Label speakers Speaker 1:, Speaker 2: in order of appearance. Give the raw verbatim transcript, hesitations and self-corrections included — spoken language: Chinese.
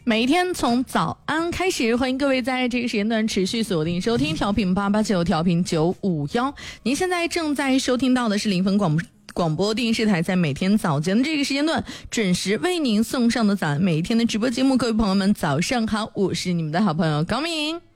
Speaker 1: 每一天从早安开始，欢迎各位在这个时间段持续锁定收听调频八八九调频九五幺。您现在正在收听到的是临汾广播广播电视台在每天早间的这个时间段准时为您送上的早安每一天的直播节目。各位朋友们早上好，我是你们的好朋友高明。